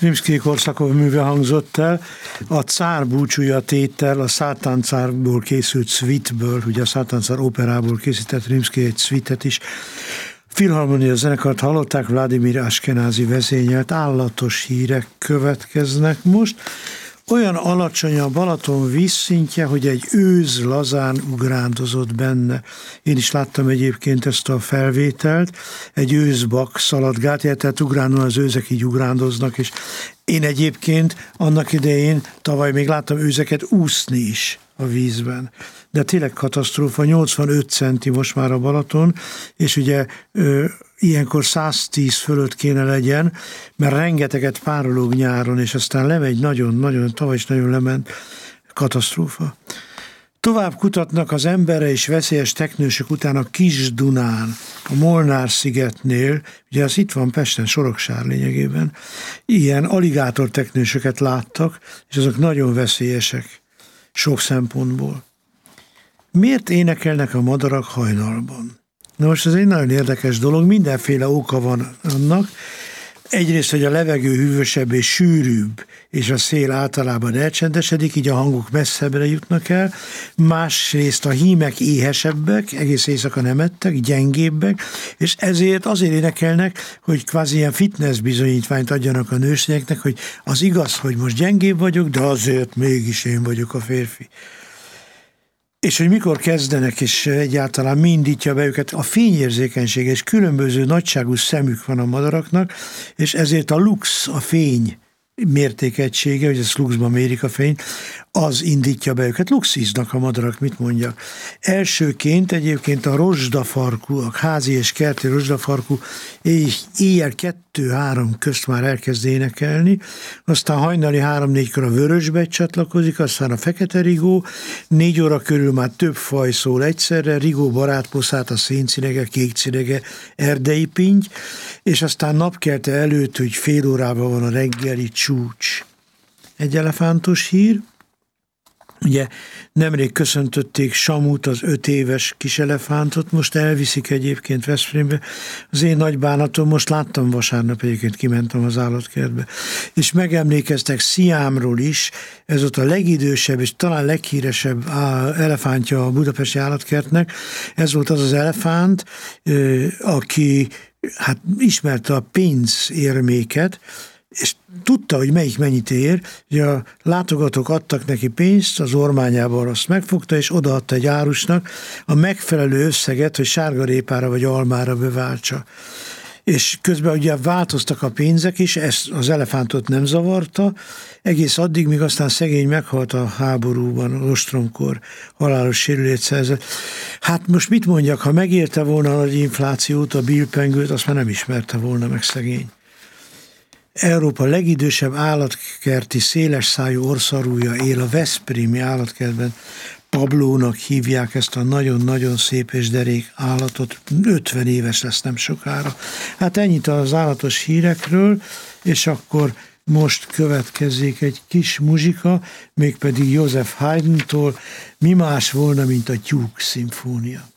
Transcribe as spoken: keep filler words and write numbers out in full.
Rimszkij-Korsakov műve hangzott el, a Cár búcsúja tétel a Szátáncárból készült szvitből, ugye a Szátáncár operából készített Rimszkij egy szvitet is. Filharmonia zenekart hallották, Vladimir Ashkenazi vezényelt, állatos hírek következnek most. Olyan alacsony a Balaton vízszintje, hogy egy őz lazán ugrándozott benne. Én is láttam egyébként ezt a felvételt, egy őzbak szaladgált, tehát ugránul az őzek így ugrándoznak, és én egyébként annak idején tavaly még láttam őzeket úszni is a vízben. De tényleg katasztrófa, nyolcvanöt centi most már a Balaton, és ugye ö, ilyenkor száztíz fölött kéne legyen, mert rengeteget párolog nyáron, és aztán lemegy nagyon-nagyon, tavaly is nagyon lement, katasztrófa. Tovább kutatnak az emberre és veszélyes teknősök után a Kis-Dunán, a Molnár-szigetnél, ugye az itt van Pesten, Soroksár lényegében, ilyen aligátor teknősöket láttak, és azok nagyon veszélyesek sok szempontból. Miért énekelnek a madarak hajnalban? Na most ez egy nagyon érdekes dolog, mindenféle oka van annak. Egyrészt, hogy a levegő hűvösebb és sűrűbb, és a szél általában elcsendesedik, így a hangok messzebbre jutnak el. Másrészt a hímek éhesebbek, egész éjszaka nem ettek, gyengébbek, és ezért azért énekelnek, hogy kvázi ilyen fitness bizonyítványt adjanak a nőstényeknek, hogy az igaz, hogy most gyengébb vagyok, de azért mégis én vagyok a férfi. És hogy mikor kezdenek, és egyáltalán mi indítja be őket, a fényérzékenység, és különböző nagyságú szemük van a madaraknak, és ezért a lux, a fény mértékegysége, hogy ez luxban mérik a fényt, az indítja be őket. Luxiznak a madarak, mit mondjak. Elsőként egyébként a rozsdafarkú, a házi és kerti rozsdafarkú éjjel kettő-három közt már elkezd énekelni, aztán hajnali három-négykor a vörösbegy csatlakozik, aztán a fekete rigó, négy óra körül már több faj szól egyszerre, rigó, barátposzát, a széncinege, kékcinege, erdei pinty, és aztán napkelte előtt, hogy fél órában van a reggeli csúcs. Egy elefántos hír. Ugye nemrég köszöntötték Samut, az öt éves kis elefántot, most elviszik egyébként Veszprémbe. Az én nagy bánatom, most láttam vasárnap, egyébként kimentem az állatkertbe, és megemlékeztek Sziámról is, ez ott a legidősebb és talán leghíresebb elefántja a budapesti állatkertnek. Ez volt az az elefánt, aki hát ismerte a pénzérméket, és tudta, hogy melyik mennyit ér, hogy a látogatók adtak neki pénzt, az ormányában azt megfogta, és odaadta egy árusnak a megfelelő összeget, hogy sárgarépára vagy almára beváltsa. És közben ugye változtak a pénzek is, ezt az elefántot nem zavarta, egész addig, míg aztán szegény meghalt a háborúban, a ostromkor, halálos sérülést szerzett. Hát most mit mondjak, ha megérte volna a nagy inflációt, a bilpengőt, azt már nem ismerte volna meg szegény. Európa legidősebb állatkerti szélesszájú orszarúja él a veszprémi állatkertben. Pablónak hívják ezt a nagyon-nagyon szép és derék állatot. ötven éves lesz nem sokára. Hát ennyit az állatos hírekről, és akkor most következik egy kis muzsika, mégpedig Joseph Haydntól. Mi más volna, mint a Tyúk szimfónia.